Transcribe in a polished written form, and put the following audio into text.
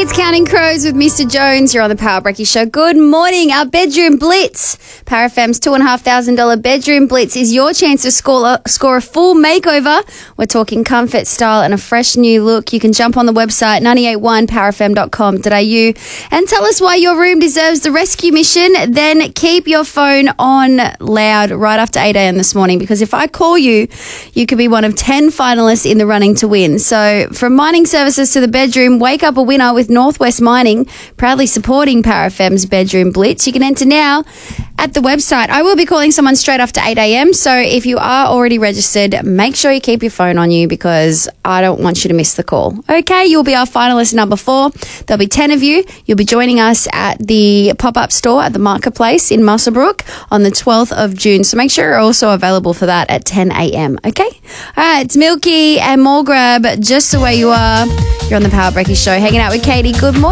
It's Counting Crows with Mr. Jones. You're on the Power Breaky Show. Good morning. Our Bedroom Blitz. Power FM's $2,500 Bedroom Blitz is your chance to score a full makeover. We're talking comfort, style and a fresh new look. You can jump on the website 981powerfm.com.au and tell us why your room deserves the rescue mission. Then keep your phone on loud right after 8 a.m. this morning, because if I call you, you could be one of 10 finalists in the running to win. So from mining services to the bedroom, wake up a winner with Northwest Mining, proudly supporting Power FM's Bedroom Blitz. You can enter now at the website. I will be calling someone straight after 8 a.m. So if you are already registered, make sure you keep your phone on you, because I don't want you to miss the call. Okay, you'll be our finalist number 4. There'll be 10 of you. You'll be joining us at the pop-up store at the Marketplace in Muswellbrook on the 12th of June. So make sure you're also available for that at 10 a.m. Okay? All right, it's Milky and more grab just the way you are. You're on the Power Breaky Show, hanging out with Katie. Good morning.